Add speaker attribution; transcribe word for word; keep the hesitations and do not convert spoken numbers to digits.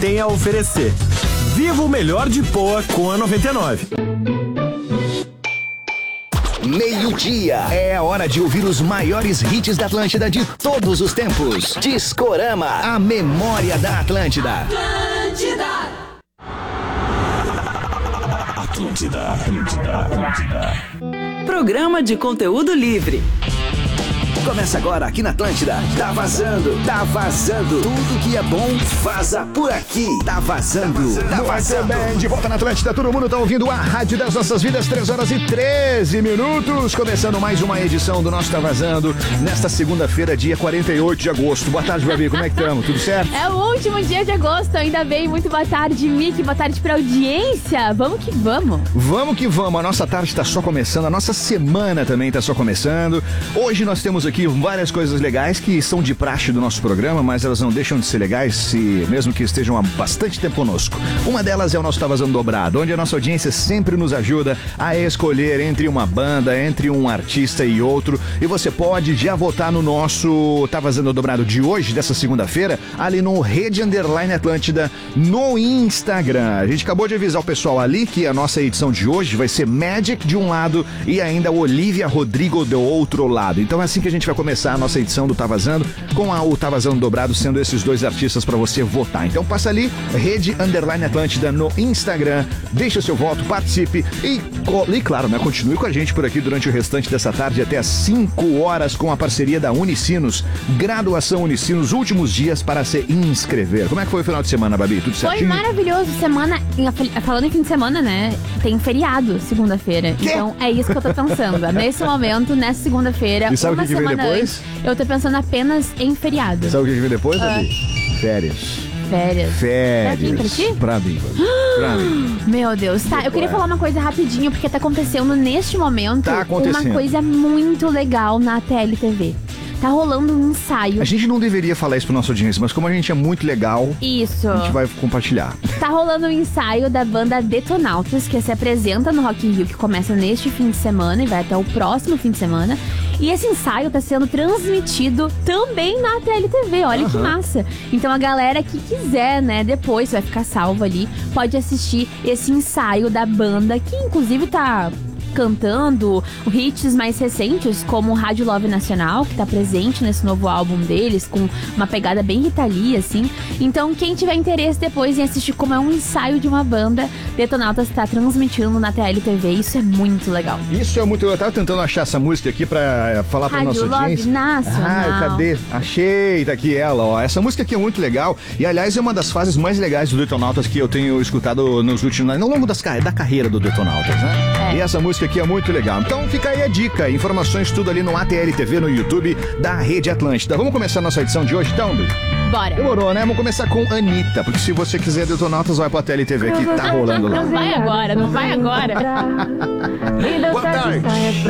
Speaker 1: tem a oferecer. Viva o melhor de Poa com a noventa e nove.
Speaker 2: Meio-dia. É a hora de ouvir os maiores hits da Atlântida de todos os tempos. Discorama, a memória da Atlântida.
Speaker 3: Atlântida.
Speaker 2: Atlântida, Atlântida, Atlântida.
Speaker 3: Programa de conteúdo livre.
Speaker 2: Começa agora aqui na Atlântida. Tá vazando, tá vazando. Tudo que é bom, vaza por aqui. Tá vazando, tá vazando.
Speaker 4: Muito bem, de volta na Atlântida. Todo mundo tá ouvindo a Rádio das Nossas Vidas, três horas e treze minutos. Começando mais uma edição do nosso Tá Vazando, nesta segunda-feira, dia quarenta e oito de agosto. Boa tarde, Babi, como é que estamos? Tudo certo?
Speaker 5: É o último dia de agosto, ainda bem. Muito boa tarde, Mickey. Boa tarde pra audiência. Vamos que vamos.
Speaker 4: Vamos que vamos. A nossa tarde tá só começando, a nossa semana também tá só começando. Hoje nós temos aqui várias coisas legais que são de praxe do nosso programa, mas elas não deixam de ser legais, se, mesmo que estejam há bastante tempo conosco. Uma delas é o nosso Tá Vazando Dobrado, onde a nossa audiência sempre nos ajuda a escolher entre uma banda, entre um artista e outro. E você pode já votar no nosso Tá Vazando Dobrado de hoje, dessa segunda-feira, ali no Rede Underline Atlântida, no Instagram. A gente acabou de avisar o pessoal ali que a nossa edição de hoje vai ser Magic de um lado e ainda Olivia Rodrigo do outro lado. Então é assim que a gente vai começar a nossa edição do Tá Vazando, com a, o Tá Vazando Dobrado sendo esses dois artistas para você votar. Então passa ali, Rede Underline Atlântida no Instagram, deixa seu voto, participe e, e claro, né, continue com a gente por aqui durante o restante dessa tarde até às cinco horas com a parceria da Unicinos, graduação Unicinos, últimos dias para se inscrever. Como é que foi o final de semana, Babi? Tudo certinho?
Speaker 5: Foi maravilhoso. Semana, falando em fim de semana, né, tem feriado segunda-feira. Então é isso que eu tô pensando. Nesse momento, nessa segunda-feira,
Speaker 4: e sabe
Speaker 5: uma
Speaker 4: o que, que vem
Speaker 5: semana
Speaker 4: depois?
Speaker 5: antes, eu tô pensando apenas em feriado.
Speaker 4: Sabe o que, que vem depois, Babi?
Speaker 5: Ah.
Speaker 4: Férias.
Speaker 5: Férias.
Speaker 4: Férias.
Speaker 5: Pra quem? Pra ti?
Speaker 4: Pra mim, Babi. Pra mim.
Speaker 5: Meu Deus. Tá, eu queria falar uma coisa rapidinho, porque tá acontecendo neste momento
Speaker 4: Tá acontecendo.
Speaker 5: uma coisa muito legal na T L T V. Tá rolando um ensaio.
Speaker 4: A gente não deveria falar isso pro nosso audiência, mas como a gente é muito legal,
Speaker 5: Isso.
Speaker 4: a gente vai compartilhar.
Speaker 5: Tá rolando um ensaio da banda Detonautas, que se apresenta no Rock in Rio, que começa neste fim de semana e vai até o próximo fim de semana. E esse ensaio tá sendo transmitido também na T L T V, olha uhum. que massa. Então a galera que quiser, né, depois vai ficar salvo ali, pode assistir esse ensaio da banda, que inclusive tá cantando hits mais recentes, como Rádio Love Nacional, que tá presente nesse novo álbum deles, com uma pegada bem Rita Lee, assim. Então, quem tiver interesse depois em assistir como é um ensaio de uma banda, Detonautas tá transmitindo na T L T V. Isso é muito legal.
Speaker 4: Isso é muito legal. Eu tava tentando achar essa música aqui pra falar pra nossa audiência.
Speaker 5: Rádio Love Nacional.
Speaker 4: Ah, cadê? Achei, tá aqui ela, ó. Essa música aqui é muito legal e, aliás, é uma das fases mais legais do Detonautas que eu tenho escutado nos últimos... no longo das, da carreira do Detonautas, né? É. E essa música aqui é muito legal. Então fica aí a dica, informações tudo ali no A T L T V, no YouTube da Rede Atlântida. Vamos começar a nossa edição de hoje, então, Bi?
Speaker 5: Bora.
Speaker 4: Demorou, né? Vamos começar com Anitta, porque se você quiser Detonautas, vai pra T L T V que tá rolando lá.
Speaker 5: Não vai agora, não vai agora.
Speaker 4: Boa tarde.